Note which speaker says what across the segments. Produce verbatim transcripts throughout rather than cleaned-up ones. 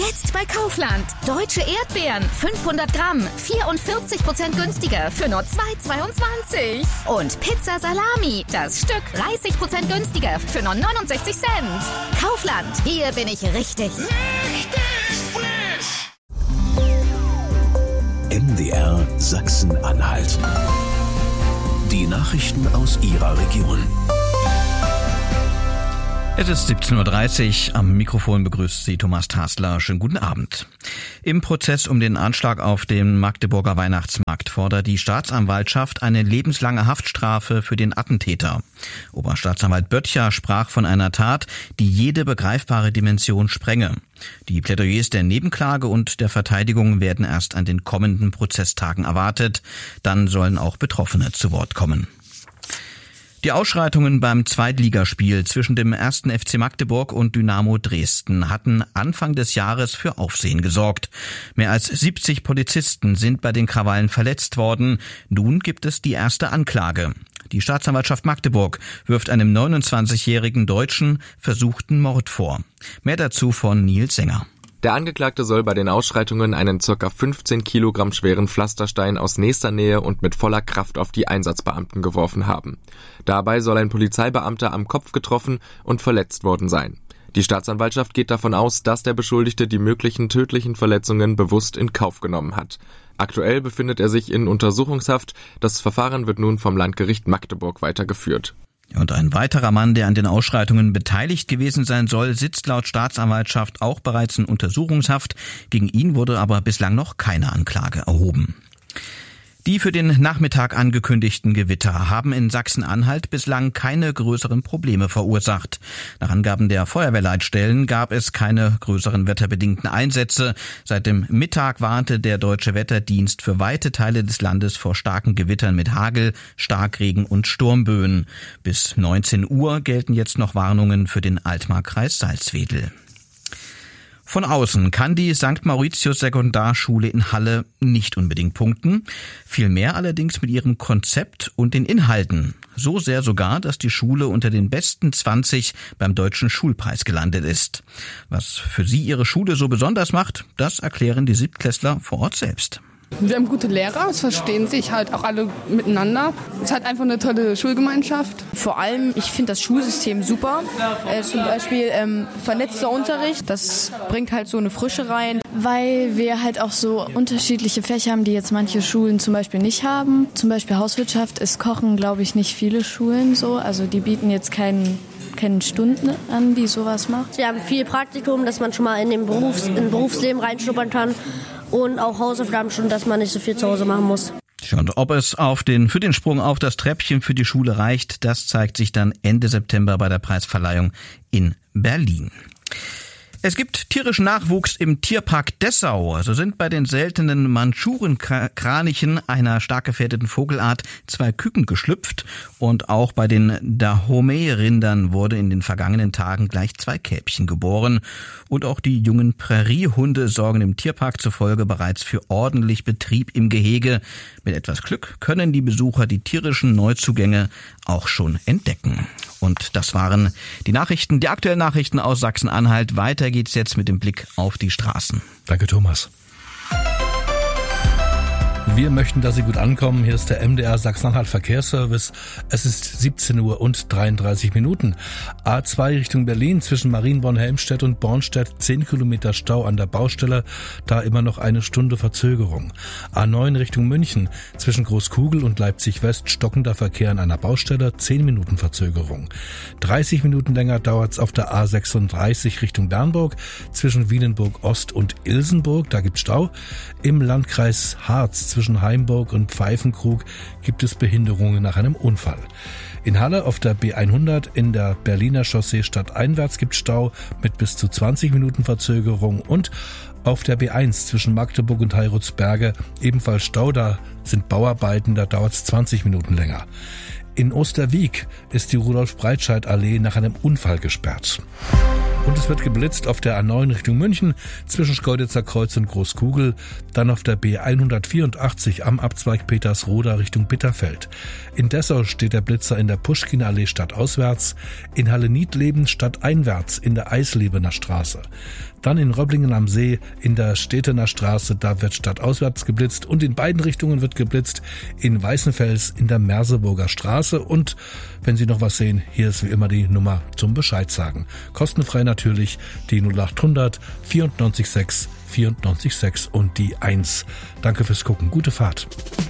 Speaker 1: Jetzt bei Kaufland. Deutsche Erdbeeren, fünfhundert Gramm, vierundvierzig Prozent günstiger für nur zwei Euro zweiundzwanzig. Und Pizza Salami, das Stück dreißig Prozent günstiger für nur neunundsechzig Cent. Kaufland, hier bin ich richtig.
Speaker 2: Richtig frisch!
Speaker 3: M D R Sachsen-Anhalt. Die Nachrichten aus Ihrer Region.
Speaker 4: Es ist siebzehn Uhr dreißig. Am Mikrofon begrüßt Sie Thomas Tasler. Schönen guten Abend. Im Prozess um den Anschlag auf den Magdeburger Weihnachtsmarkt fordert die Staatsanwaltschaft eine lebenslange Haftstrafe für den Attentäter. Oberstaatsanwalt Böttcher sprach von einer Tat, die jede begreifbare Dimension sprenge. Die Plädoyers der Nebenklage und der Verteidigung werden erst an den kommenden Prozesstagen erwartet. Dann sollen auch Betroffene zu Wort kommen. Die Ausschreitungen beim Zweitligaspiel zwischen dem ersten F C Magdeburg und Dynamo Dresden hatten Anfang des Jahres für Aufsehen gesorgt. Mehr als siebzig Polizisten sind bei den Krawallen verletzt worden. Nun gibt es die erste Anklage. Die Staatsanwaltschaft Magdeburg wirft einem neunundzwanzigjährigen Deutschen versuchten Mord vor. Mehr dazu von Nils Sänger.
Speaker 5: Der Angeklagte soll bei den Ausschreitungen einen ca. fünfzehn Kilogramm schweren Pflasterstein aus nächster Nähe und mit voller Kraft auf die Einsatzbeamten geworfen haben. Dabei soll ein Polizeibeamter am Kopf getroffen und verletzt worden sein. Die Staatsanwaltschaft geht davon aus, dass der Beschuldigte die möglichen tödlichen Verletzungen bewusst in Kauf genommen hat. Aktuell befindet er sich in Untersuchungshaft. Das Verfahren wird nun vom Landgericht Magdeburg weitergeführt.
Speaker 4: Und ein weiterer Mann, der an den Ausschreitungen beteiligt gewesen sein soll, sitzt laut Staatsanwaltschaft auch bereits in Untersuchungshaft. Gegen ihn wurde aber bislang noch keine Anklage erhoben. Die für den Nachmittag angekündigten Gewitter haben in Sachsen-Anhalt bislang keine größeren Probleme verursacht. Nach Angaben der Feuerwehrleitstellen gab es keine größeren wetterbedingten Einsätze. Seit dem Mittag warnte der Deutsche Wetterdienst für weite Teile des Landes vor starken Gewittern mit Hagel, Starkregen und Sturmböen. Bis neunzehn Uhr gelten jetzt noch Warnungen für den Altmarkkreis Salzwedel. Von außen kann die Sankt Mauritius Sekundarschule in Halle nicht unbedingt punkten, vielmehr allerdings mit ihrem Konzept und den Inhalten. So sehr sogar, dass die Schule unter den besten zwanzig beim Deutschen Schulpreis gelandet ist. Was für sie ihre Schule so besonders macht, das erklären die Siebtklässler vor Ort selbst.
Speaker 6: Wir haben gute Lehrer, es verstehen sich halt auch alle miteinander. Es ist halt einfach eine tolle Schulgemeinschaft.
Speaker 7: Vor allem, ich finde das Schulsystem super. Äh, zum Beispiel ähm, vernetzter Unterricht, das bringt halt so eine Frische rein.
Speaker 8: Weil wir halt auch so unterschiedliche Fächer haben, die jetzt manche Schulen zum Beispiel nicht haben. Zum Beispiel Hauswirtschaft ist Kochen, glaube ich, nicht viele Schulen so. Also die bieten jetzt keinen keine Stunden an, die sowas macht.
Speaker 9: Wir haben viel Praktikum, dass man schon mal in den Berufs-, in Berufsleben reinschnuppern kann. Und auch Hausaufgaben schon, dass man nicht so viel zu Hause machen muss.
Speaker 4: Und ob es auf den, für den Sprung auf das Treppchen für die Schule reicht, das zeigt sich dann Ende September bei der Preisverleihung in Berlin. Es gibt tierischen Nachwuchs im Tierpark Dessau. So sind bei den seltenen Mandschurenkranichen, einer stark gefährdeten Vogelart, zwei Küken geschlüpft. Und auch bei den Dahomey-Rindern wurde in den vergangenen Tagen gleich zwei Kälbchen geboren. Und auch die jungen Präriehunde sorgen im Tierpark zufolge bereits für ordentlich Betrieb im Gehege. Mit etwas Glück können die Besucher die tierischen Neuzugänge auch schon entdecken. Und das waren die Nachrichten, die aktuellen Nachrichten aus Sachsen-Anhalt. Weiter geht's jetzt mit dem Blick auf die Straßen.
Speaker 10: Danke, Thomas. Wir möchten, dass Sie gut ankommen. Hier ist der M D R Sachsen-Anhalt Verkehrsservice. Es ist siebzehn Uhr und dreiunddreißig Minuten. A zwei Richtung Berlin zwischen Marienborn-Helmstedt und Bornstedt. zehn Kilometer Stau an der Baustelle. Da immer noch eine Stunde Verzögerung. A neun Richtung München zwischen Großkugel und Leipzig-West. Stockender Verkehr an einer Baustelle. zehn Minuten Verzögerung. dreißig Minuten länger dauert es auf der A sechsunddreißig Richtung Bernburg zwischen Wienenburg-Ost und Ilsenburg. Da gibt's Stau. Im Landkreis Harz zwischen Heimburg und Pfeifenkrug gibt es Behinderungen nach einem Unfall. In Halle auf der B hundert in der Berliner Chaussee stadteinwärts gibt es Stau mit bis zu zwanzig Minuten Verzögerung und auf der B eins zwischen Magdeburg und Heiritzberge ebenfalls Stau, da sind Bauarbeiten, da dauert es zwanzig Minuten länger. In Osterwieck ist die Rudolf-Breitscheid-Allee nach einem Unfall gesperrt. Und es wird geblitzt auf der A neun Richtung München zwischen Schkeuditzer Kreuz und Großkugel, dann auf der B hundertvierundachtzig am Abzweig Petersroda Richtung Bitterfeld. In Dessau steht der Blitzer in der Puschkinallee stadtauswärts, in Halle-Niedleben stadteinwärts in der Eislebener Straße. Dann in Röblingen am See in der Stetener Straße, da wird stadtauswärts geblitzt und in beiden Richtungen wird geblitzt, in Weißenfels in der Merseburger Straße. Und wenn Sie noch was sehen, hier ist wie immer die Nummer zum Bescheid sagen. Kostenfrei natürlich die null acht hundert vierundneunzig sechs vierundneunzig sechs und die eins. Danke fürs Gucken, gute Fahrt.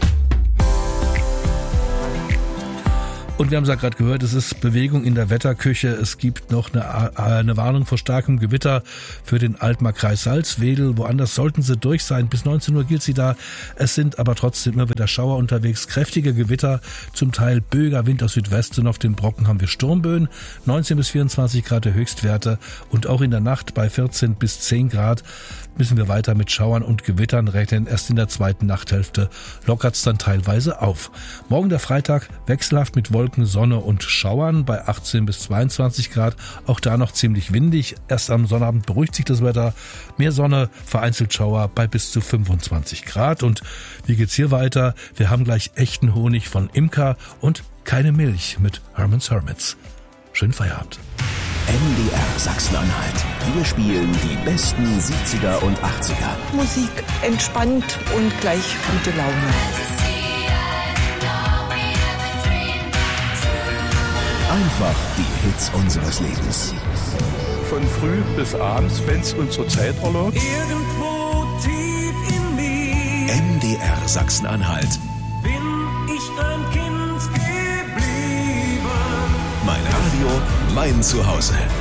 Speaker 10: Und wir haben es ja gerade gehört, es ist Bewegung in der Wetterküche. Es gibt noch eine, eine Warnung vor starkem Gewitter für den Altmark-Kreis Salzwedel. Woanders sollten sie durch sein. Bis neunzehn Uhr gilt sie da. Es sind aber trotzdem immer wieder Schauer unterwegs. Kräftige Gewitter, zum Teil böiger Wind aus Südwesten. Auf den Brocken haben wir Sturmböen. neunzehn bis vierundzwanzig Grad der Höchstwerte. Und auch in der Nacht bei vierzehn bis zehn Grad müssen wir weiter mit Schauern und Gewittern rechnen. Erst in der zweiten Nachthälfte lockert es dann teilweise auf. Morgen der Freitag wechselhaft mit Wolken, Sonne und Schauern bei achtzehn bis zweiundzwanzig Grad. Auch da noch ziemlich windig. Erst am Sonnabend beruhigt sich das Wetter. Mehr Sonne, vereinzelt Schauer bei bis zu fünfundzwanzig Grad. Und wie geht's hier weiter? Wir haben gleich echten Honig von Imker und keine Milch mit Herman's Hermits. Schönen Feierabend.
Speaker 3: M D R Sachsen-Anhalt. Wir spielen die besten siebziger und achtziger.
Speaker 11: Musik entspannt und gleich gute Laune.
Speaker 3: Einfach die Hits unseres Lebens.
Speaker 12: Von früh bis abends, wenn's unsere Zeit erlaubt.
Speaker 2: Irgendwo tief in mir
Speaker 3: M D R Sachsen-Anhalt.
Speaker 2: bin ich ein Kind geblieben.
Speaker 3: Mein Radio, mein Zuhause.